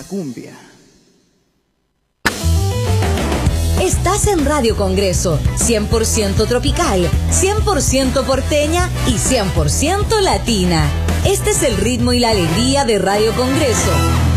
cumbia. Estás en Radio Congreso, 100% tropical, 100% porteña y 100% latina. Este es el ritmo y la alegría de Radio Congreso.